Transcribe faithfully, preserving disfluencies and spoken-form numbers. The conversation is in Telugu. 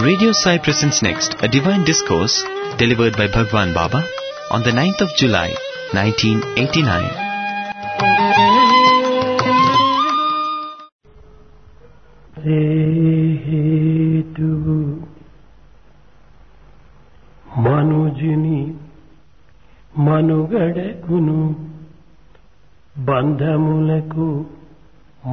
Radio Sai presents next a divine discourse delivered by Bhagwan Baba on the ninth of July, nineteen eighty-nine. హేతువు మనుజుని మనుగడకును బంధములకు